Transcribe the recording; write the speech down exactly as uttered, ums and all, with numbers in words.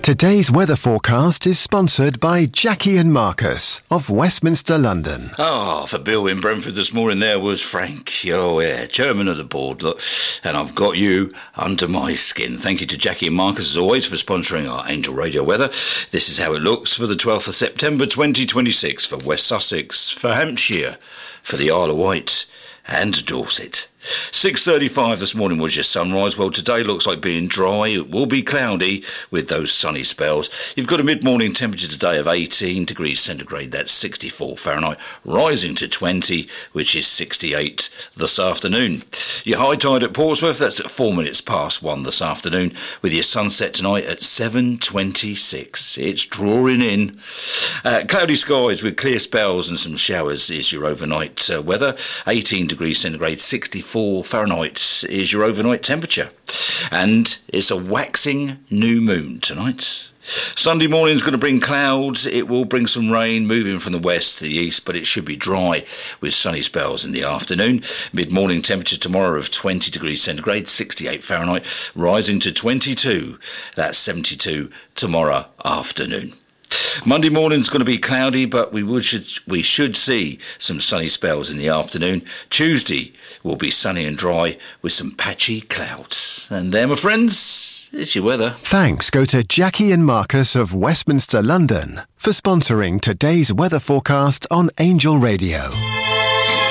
Today's weather forecast is sponsored by Jackie and Marcus of Westminster, London. Ah, oh, for Bill in Brentford this morning there was Frank, oh yeah, chairman of the board, look, and I've got you under my skin. Thank you to Jackie and Marcus as always for sponsoring our Angel Radio weather. This is how it looks for the twelfth of September twenty twenty-six for West Sussex, for Hampshire, for the Isle of Wight and Dorset. six thirty-five this morning was your sunrise. Well, today looks like being dry. It will be cloudy with those sunny spells. You've got a mid-morning temperature today of eighteen degrees centigrade. That's sixty-four Fahrenheit, rising to twenty, which is sixty-eight this afternoon. Your high tide at Portsmouth, that's at four minutes past one this afternoon, with your sunset tonight at seven twenty-six. It's drawing in. Uh, cloudy skies with clear spells and some showers is your overnight uh, weather. eighteen degrees centigrade, sixty-four Fahrenheit is your overnight temperature. And it's a waxing new moon tonight. Sunday morning is going to bring clouds. It will bring some rain moving from the west to the east, but it should be dry with sunny spells in the afternoon. Mid-morning temperature tomorrow of twenty degrees centigrade, sixty-eight Fahrenheit, rising to twenty-two. That's seventy-two tomorrow afternoon. Monday morning's going to be cloudy, but we would should we should see some sunny spells in the afternoon. Tuesday will be sunny and dry with some patchy clouds. And there, my friends, it's your weather. Thanks go to Jackie and Marcus of Westminster, London for sponsoring today's weather forecast on Angel Radio.